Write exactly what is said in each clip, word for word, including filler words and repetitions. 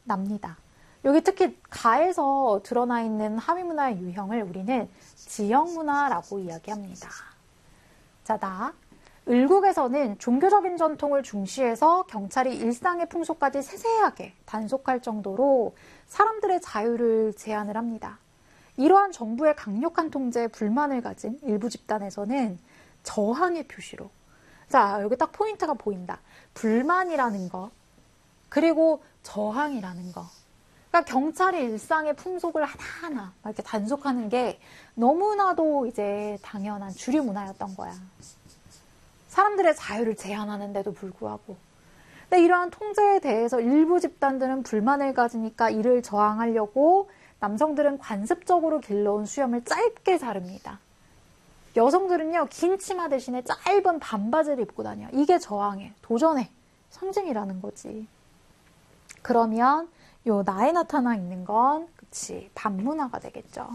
납니다. 여기 특히 가에서 드러나 있는 하위 문화의 유형을 우리는 지역 문화라고 이야기합니다. 자, 나. 을국에서는 종교적인 전통을 중시해서 경찰이 일상의 풍속까지 세세하게 단속할 정도로 사람들의 자유를 제한을 합니다. 이러한 정부의 강력한 통제에 불만을 가진 일부 집단에서는 저항의 표시로, 자, 여기 딱 포인트가 보인다. 불만이라는 거, 그리고 저항이라는 거. 그러니까 경찰이 일상의 풍속을 하나하나 이렇게 단속하는 게 너무나도 이제 당연한 주류 문화였던 거야. 사람들의 자유를 제한하는데도 불구하고. 근데 이러한 통제에 대해서 일부 집단들은 불만을 가지니까 이를 저항하려고 남성들은 관습적으로 길러온 수염을 짧게 자릅니다. 여성들은요, 긴 치마 대신에 짧은 반바지를 입고 다녀. 이게 저항의, 도전의 상징이라는 거지. 그러면 요 나에 나타나 있는 건, 그치, 반문화가 되겠죠.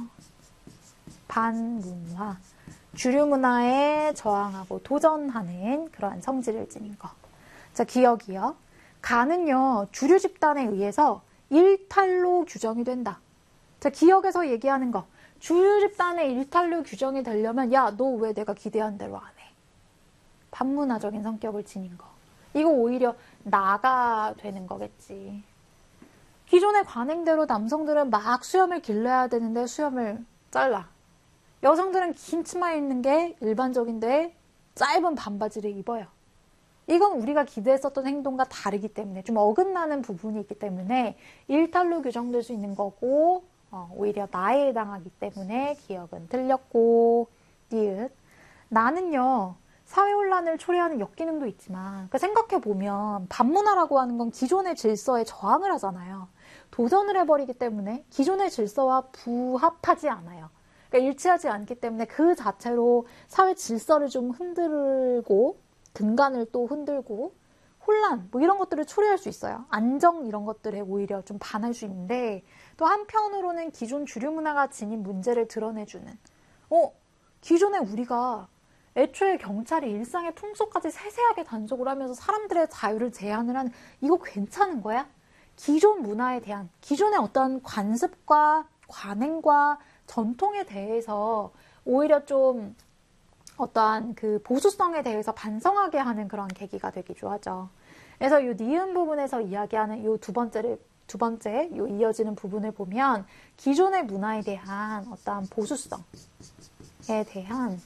반문화. 주류 문화에 저항하고 도전하는 그러한 성질을 지닌 거. 자, 기억이요. 가는요, 주류 집단에 의해서 일탈로 규정이 된다. 자, 기억에서 얘기하는 거. 주류 집단의 일탈로 규정이 되려면, 야, 너 왜 내가 기대한 대로 안 해? 반문화적인 성격을 지닌 거. 이거 오히려 나가 되는 거겠지. 기존의 관행대로 남성들은 막 수염을 길러야 되는데 수염을 잘라. 여성들은 긴 치마 입는 게 일반적인데 짧은 반바지를 입어요. 이건 우리가 기대했었던 행동과 다르기 때문에 좀 어긋나는 부분이 있기 때문에 일탈로 규정될 수 있는 거고, 어, 오히려 나에 해당하기 때문에 기억은 틀렸고, 니은. 나는요, 사회혼란을 초래하는 역기능도 있지만, 그 생각해보면 반문화라고 하는 건 기존의 질서에 저항을 하잖아요. 도전을 해버리기 때문에 기존의 질서와 부합하지 않아요. 그러니까 일치하지 않기 때문에 그 자체로 사회 질서를 좀 흔들고, 근간을 또 흔들고, 혼란, 뭐 이런 것들을 초래할 수 있어요. 안정 이런 것들에 오히려 좀 반할 수 있는데, 또 한편으로는 기존 주류 문화가 지닌 문제를 드러내주는, 어, 기존에 우리가 애초에 경찰이 일상의 풍속까지 세세하게 단속을 하면서 사람들의 자유를 제한을 하는, 이거 괜찮은 거야? 기존 문화에 대한, 기존의 어떤 관습과 관행과 전통에 대해서 오히려 좀 어떠한 그 보수성에 대해서 반성하게 하는 그런 계기가 되기도 하죠. 그래서 이 니은 부분에서 이야기하는 이 두 번째를, 두 번째, 요 이어지는 부분을 보면 기존의 문화에 대한 어떠한 보수성에 대한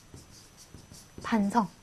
반성.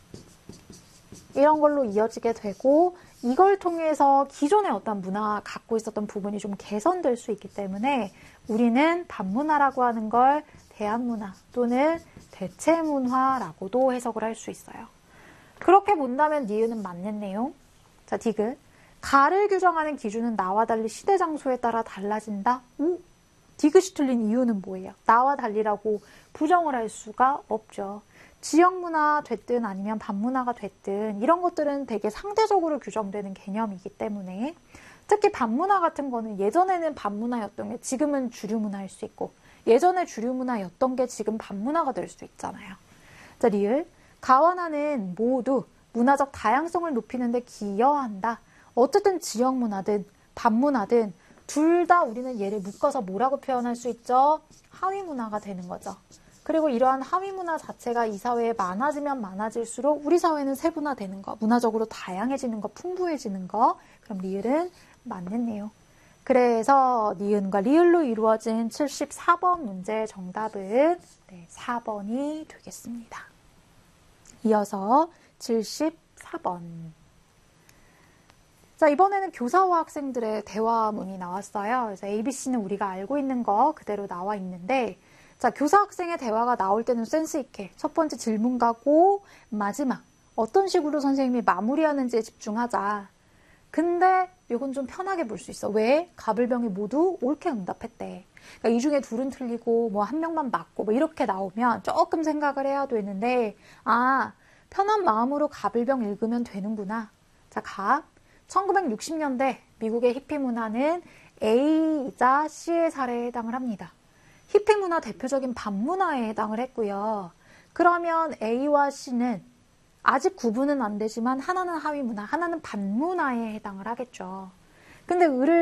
이런 걸로 이어지게 되고, 이걸 통해서 기존의 어떤 문화가 갖고 있었던 부분이 좀 개선될 수 있기 때문에 우리는 반문화라고 하는 걸 대안문화 또는 대체문화라고도 해석을 할 수 있어요. 그렇게 본다면 니은은 맞는 내용. 자, 디귿. 가를 규정하는 기준은 나와 달리 시대 장소에 따라 달라진다. 오, 디귿이 틀린 이유는 뭐예요? 나와 달리라고 부정을 할 수가 없죠. 지역문화 됐든 아니면 반문화가 됐든 이런 것들은 되게 상대적으로 규정되는 개념이기 때문에, 특히 반문화 같은 거는 예전에는 반문화였던 게 지금은 주류문화일 수 있고, 예전에 주류문화였던 게 지금 반문화가 될 수 있잖아요. 자, 리을. 가와 나는 모두 문화적 다양성을 높이는 데 기여한다. 어쨌든 지역문화든 반문화든 둘 다 우리는 얘를 묶어서 뭐라고 표현할 수 있죠? 하위문화가 되는 거죠. 그리고 이러한 하위문화 자체가 이 사회에 많아지면 많아질수록 우리 사회는 세분화되는 거, 문화적으로 다양해지는 거, 풍부해지는 거. 그럼 리을은 맞는 내용. 그래서 니은과 리을로 이루어진 칠십사 번 문제의 정답은 네, 사 번이 되겠습니다. 이어서 칠십사 번. 자, 이번에는 교사와 학생들의 대화문이 나왔어요. 그래서 에이비씨는 우리가 알고 있는 거 그대로 나와 있는데, 자, 교사 학생의 대화가 나올 때는 센스 있게 첫 번째 질문가고 마지막 어떤 식으로 선생님이 마무리하는지에 집중하자. 근데 이건 좀 편하게 볼 수 있어. 왜? 가불병이 모두 옳게 응답했대. 그러니까 이 중에 둘은 틀리고 뭐 한 명만 맞고 뭐 이렇게 나오면 조금 생각을 해야 되는데, 아, 편한 마음으로 가불병 읽으면 되는구나. 자, 갑. 천구백육십 년대 미국의 히피 문화는 A이자 C의 사례에 해당을 합니다. 히피 문화 대표적인 반문화에 해당을 했고요. 그러면 A와 C는 아직 구분은 안 되지만 하나는 하위 문화, 하나는 반문화에 해당을 하겠죠. 근데 을을